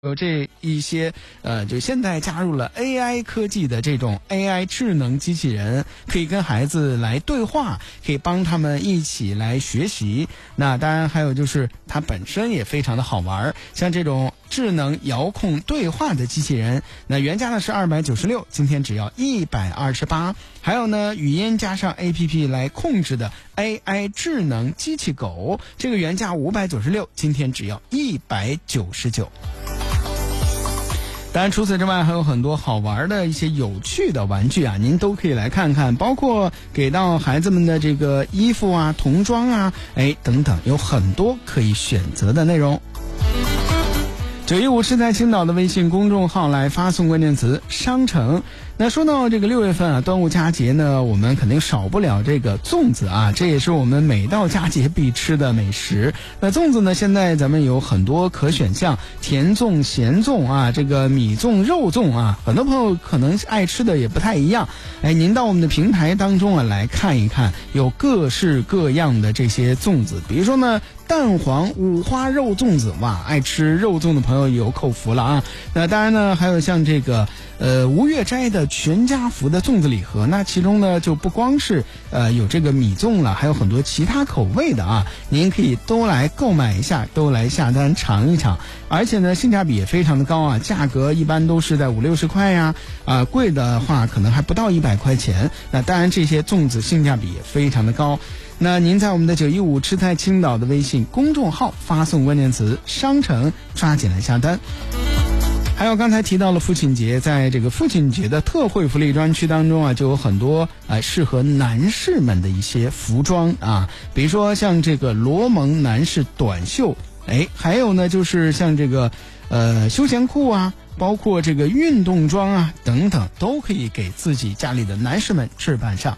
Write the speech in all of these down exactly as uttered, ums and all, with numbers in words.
有这一些呃，就现在加入了 A I 科技的这种 A I 智能机器人，可以跟孩子来对话，可以帮他们一起来学习。那当然还有就是它本身也非常的好玩，像这种智能遥控对话的机器人，那原价呢是二百九十六，今天只要一百二十八。还有呢，语音加上 A P P 来控制的 A I 智能机器狗，这个原价五百九十六，今天只要一百九十九。当然除此之外还有很多好玩的一些有趣的玩具啊，您都可以来看看，包括给到孩子们的这个衣服啊、童装啊，哎等等，有很多可以选择的内容。九一五是在青岛的微信公众号来发送关键词商城。那说到这个六月份啊，端午佳节呢，我们肯定少不了这个粽子啊，这也是我们每到佳节必吃的美食。那粽子呢，现在咱们有很多可选项，甜粽、咸粽啊，这个米粽、肉粽啊，很多朋友可能爱吃的也不太一样。哎，您到我们的平台当中啊来看一看，有各式各样的这些粽子，比如说呢，蛋黄五花肉粽子，哇，爱吃肉粽的朋友有口福了啊。那当然呢，还有像这个呃吴月斋的全家福的粽子礼盒，那其中呢就不光是呃有这个米粽了，还有很多其他口味的啊，您可以都来购买一下，都来下单尝一尝。而且呢，性价比也非常的高啊，价格一般都是在五六十块呀，啊、呃、贵的话可能还不到一百块钱。那当然这些粽子性价比也非常的高。那您在我们的九一五吃菜青岛的微信公众号发送关键词商城，抓紧来下单。还有刚才提到了父亲节，在这个父亲节的特惠福利专区当中啊，就有很多呃适合男士们的一些服装啊，比如说像这个罗蒙男士短袖，哎，还有呢就是像这个呃休闲裤啊，包括这个运动装啊等等，都可以给自己家里的男士们置办上。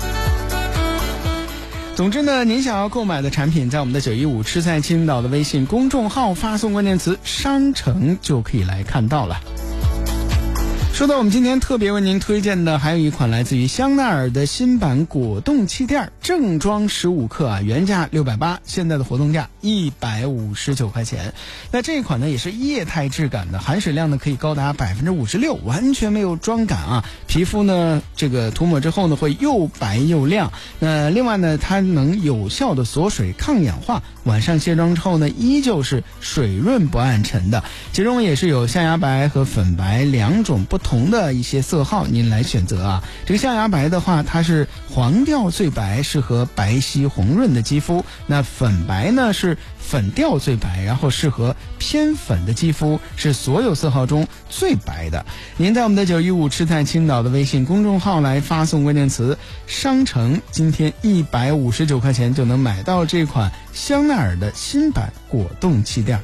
总之呢，您想要购买的产品，在我们的九一五吃菜青岛的微信公众号发送关键词商城就可以来看到了。说到我们今天特别为您推荐的，还有一款来自于香奈儿的新版果冻气垫，正装十五克啊，原价六百八，现在的活动价一百五十九块钱。那这一款呢也是液态质感的，含水量呢可以高达百分之五十六，完全没有妆感啊。皮肤呢这个涂抹之后呢会又白又亮。那另外呢，它能有效的锁水抗氧化，晚上卸妆之后呢依旧是水润不暗沉的。其中也是有象牙白和粉白两种不同同的一些色号您来选择啊。这个象牙白的话，它是黄调最白，适合白皙红润的肌肤。那粉白呢是粉调最白，然后适合偏粉的肌肤，是所有色号中最白的。您在我们的九一五吃菜青岛的微信公众号来发送关键词商城，今天一百五十九块钱就能买到这款香奈儿的新版果冻气垫。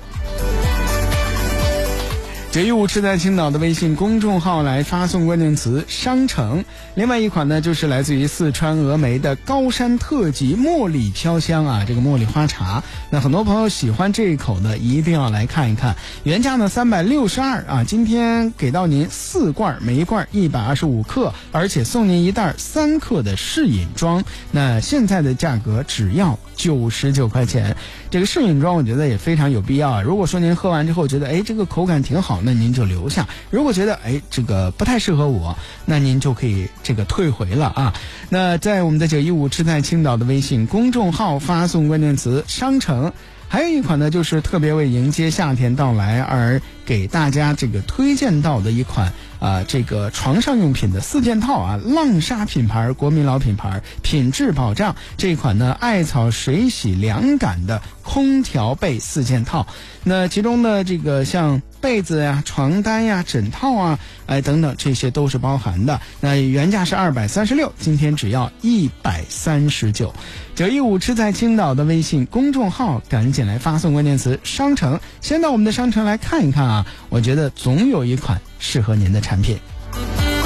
九一五吃在青岛的微信公众号来发送关键词商城。另外一款呢，就是来自于四川峨眉的高山特级茉莉飘香啊，这个茉莉花茶。那很多朋友喜欢这一口的，一定要来看一看。原价呢三百六十二啊，今天给到您四罐，每一罐一百二十五克，而且送您一袋三克的试饮装。那现在的价格只要九十九块钱。这个试饮装我觉得也非常有必要啊。如果说您喝完之后觉得哎这个口感挺好，那您就留下。如果觉得哎这个不太适合我，那您就可以这个退回了啊。那在我们的九一五吃在青岛的微信公众号发送关键词商城。还有一款呢，就是特别为迎接夏天到来而给大家这个推荐到的一款啊、呃，这个床上用品的四件套啊，浪莎品牌，国民老品牌，品质保障。这一款呢，艾草水洗凉感的空调被四件套。那其中呢，这个像被子呀、床单呀、枕套啊，哎等等，这些都是包含的。那原价是二百三十六，今天只要一百三十九。九一五吃在青岛的微信公众号，赶紧来发送关键词商城，先到我们的商城来看一看啊，我觉得总有一款适合您的产品。